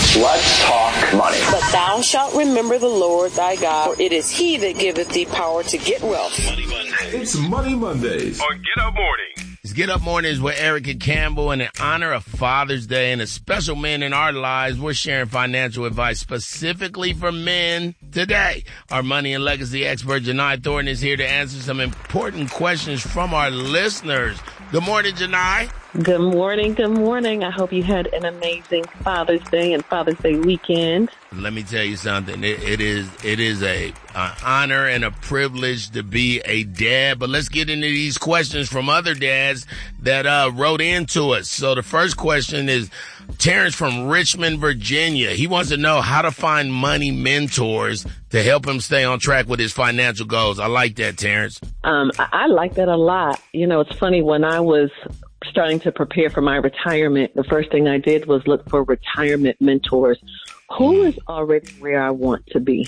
Let's talk money. But thou shalt remember the Lord thy God, for it is he that giveth thee power to get wealth. Money Mondays. It's Money Mondays On Get Up Morning. It's Get Up Mornings with Erica Campbell. And in honor of Father's Day and a special man in our lives, we're sharing financial advice specifically for men today. Our money and legacy expert, Janai Thornton, is here to answer some important questions from our listeners. Good morning, Janai. Good morning. Good morning. I hope you had an amazing Father's Day and Father's Day weekend. Let me tell you something. It is a honor and a privilege to be a dad. But let's get into these questions from other dads that wrote into us. So the first question is Terrence from Richmond, Virginia. He wants to know how to find money mentors to help him stay on track with his financial goals. I like that, Terrence. I like that a lot. You know, it's funny, when I was starting to prepare for my retirement, the first thing I did was look for retirement mentors. Who is already where I want to be?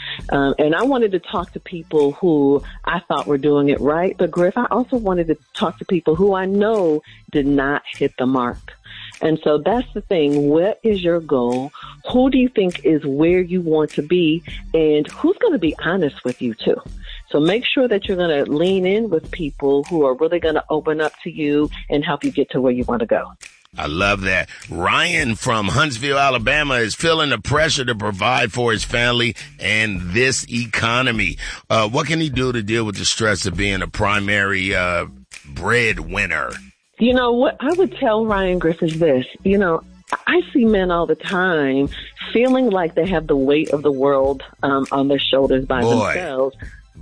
And I wanted to talk to people who I thought were doing it right. But Griff, I also wanted to talk to people who I know did not hit the mark. And so that's the thing. What is your goal? Who do you think is where you want to be? And who's going to be honest with you too? So make sure that you're going to lean in with people who are really going to open up to you and help you get to where you want to go. I love that. Ryan from Huntsville, Alabama is feeling the pressure to provide for his family and this economy. What can he do to deal with the stress of being a primary breadwinner? You know, what I would tell Ryan Griff is this. You know, I see men all the time feeling like they have the weight of the world on their shoulders by themselves.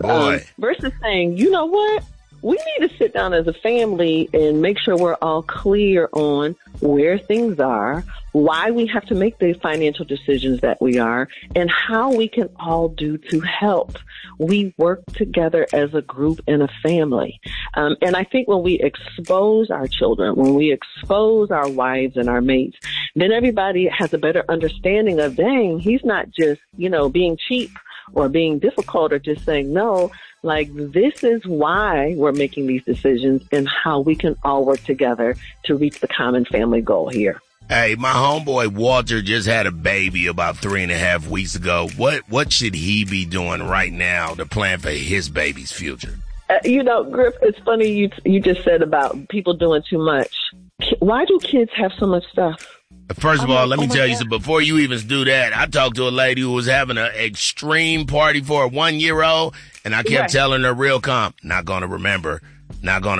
Versus saying, you know what? We need to sit down as a family and make sure we're all clear on where things are, why we have to make the financial decisions that we are, and how we can all do to help. We work together as a group and a family. And I think when we expose our children, when we expose our wives and our mates, then everybody has a better understanding of, dang, he's not just, you know, being cheap or being difficult or just saying no. Like, this is why we're making these decisions and how we can all work together to reach the common family goal here. Hey, my homeboy Walter just had a baby about 3.5 weeks ago. What should he be doing right now to plan for his baby's future? You know, Griff, it's funny you just said about people doing too much. Why do kids have so much stuff? First of all, let me tell you something. Before you even do that, I talked to a lady who was having an extreme party for a 1-year-old, and I kept telling her real calm, not going to remember. They're going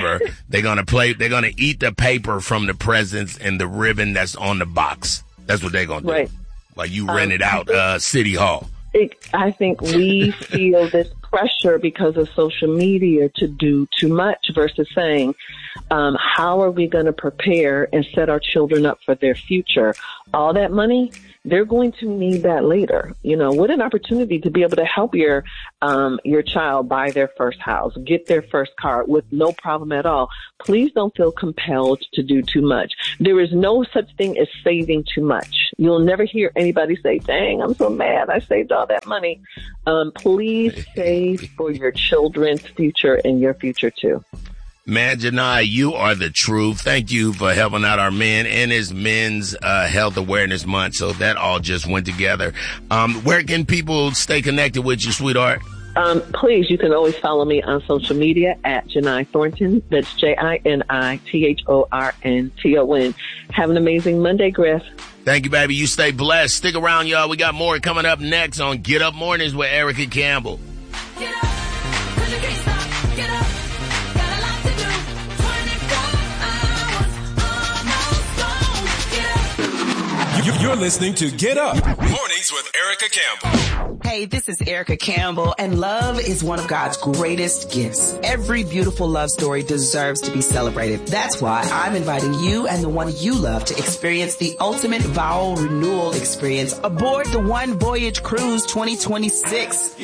to eat the paper from the presents and the ribbon that's on the box. That's what they're going to do. Right. While you rented out City Hall. I think we feel this pressure because of social media to do too much versus saying, how are we going to prepare and set our children up for their future? All that money, they're going to need that later. You know, what an opportunity to be able to help your child buy their first house, get their first car with no problem at all. Please don't feel compelled to do too much. There is no such thing as saving too much. You'll never hear anybody say, dang, I'm so mad I saved all that money. Please save for your children's future and your future too. Man, Janai, you are the truth. Thank you for helping out our men and his Men's Health Awareness Month. So that all just went together. Where can people stay connected with you, sweetheart? Please, you can always follow me on social media at Janai Thornton. That's JINITHORNTON. Have an amazing Monday, Griff. Thank you, baby. You stay blessed. Stick around, y'all. We got more coming up next on Get Up Mornings with Erica Campbell. Get up, 'cause you can't stop. Get up, got a lot to do. 24 hours, almost gone. Get up. You're listening to Get Up Mornings with Erica Campbell. Hey, this is Erica Campbell, and love is one of God's greatest gifts. Every beautiful love story deserves to be celebrated. That's why I'm inviting you and the one you love to experience the ultimate vow renewal experience aboard the One Voyage Cruise 2026.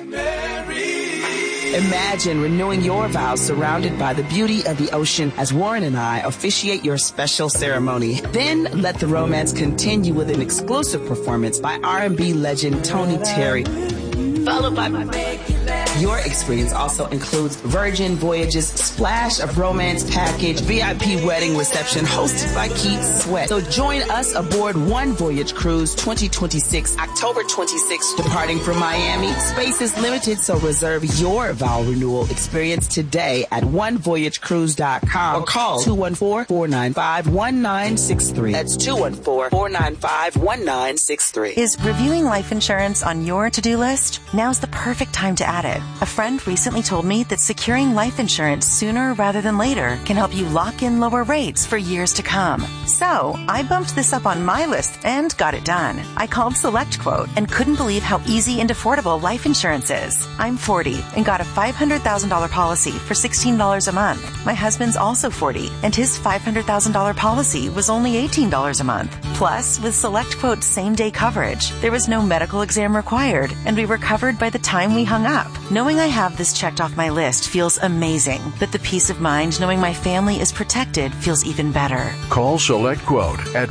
Imagine renewing your vows surrounded by the beauty of the ocean as Warren and I officiate your special ceremony. Then let the romance continue with an exclusive performance by R&B legend Tony Terry, followed by Your experience also includes Virgin Voyages Splash of Romance package, VIP wedding reception hosted by Keith Sweat. So join us aboard One Voyage Cruise 2026, October 26th, departing from Miami. Space is limited, so reserve your vow renewal experience today at onevoyagecruise.com or call 214-495-1963. That's 214-495-1963. Is reviewing life insurance on your to-do list? Now's the perfect time to add it. A friend recently told me that securing life insurance sooner rather than later can help you lock in lower rates for years to come. So I bumped this up on my list and got it done. I called SelectQuote and couldn't believe how easy and affordable life insurance is. I'm 40 and got a $500,000 policy for $16 a month. My husband's also 40 and his $500,000 policy was only $18 a month. Plus, with SelectQuote's same-day coverage, there was no medical exam required and we were covered by the time we hung up. Knowing I have this checked off my list feels amazing, but the peace of mind knowing my family is protected feels even better. Call SelectQuote at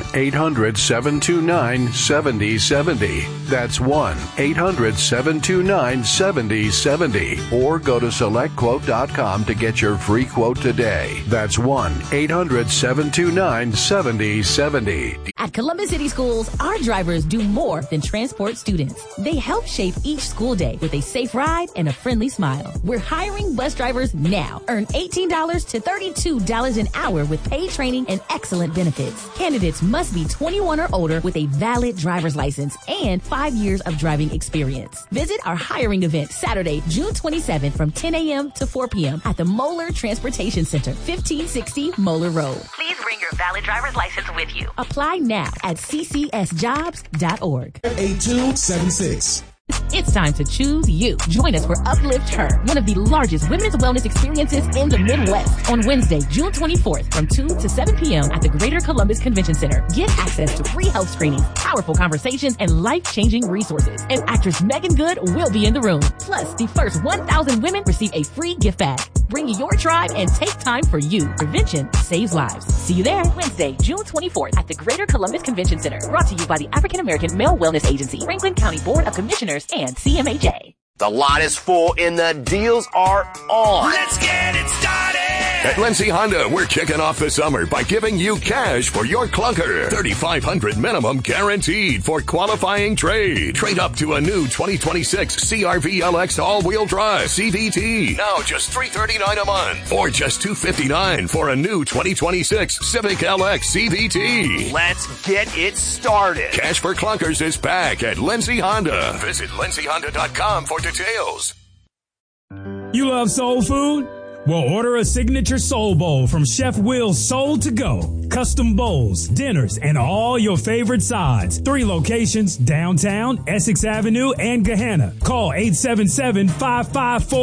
1-800-729-7070. That's 1-800-729-7070. Or go to SelectQuote.com to get your free quote today. That's 1-800-729-7070. At Columbus City Schools, our drivers do more than transport students. They help shape each school day with a safe ride and a friendly smile. We're hiring bus drivers now. Earn $18 to $32 an hour with paid training and excellent benefits. Candidates must be 21 or older with a valid driver's license and 5 years of driving experience. Visit our hiring event Saturday, June 27th from 10 a.m. to 4 p.m. at the Moeller Transportation Center, 1560 Moeller Road. Please bring your valid driver's license with you. Apply now at ccsjobs.org. 8276. It's time to choose you. Join us for Uplift Her, one of the largest women's wellness experiences in the Midwest, on Wednesday, June 24th from 2 to 7 p.m. at the Greater Columbus Convention Center. Get access to free health screenings, powerful conversations, and life-changing resources. And actress Megan Good will be in the room. Plus, the first 1,000 women receive a free gift bag. Bring your tribe and take time for you. Prevention saves lives. See you there Wednesday, June 24th at the Greater Columbus Convention Center. Brought to you by the African American Male Wellness Agency, Franklin County Board of Commissioners, and CMHA. The lot is full and the deals are on. Let's get it started! At Lindsay Honda, we're kicking off the summer by giving you cash for your clunker. $3,500 minimum guaranteed for qualifying trade. Trade up to a new 2026 CR-V LX all-wheel drive CVT. Now just $339 a month. Or just $259 for a new 2026 Civic LX CVT. Let's get it started. Cash for clunkers is back at Lindsay Honda. Visit lindsayhonda.com for details. You love soul food? Well, order a signature soul bowl from Chef Will's Soul to Go. Custom bowls, dinners, and all your favorite sides. 3 locations, downtown, Essex Avenue, and Gahanna. Call 877-554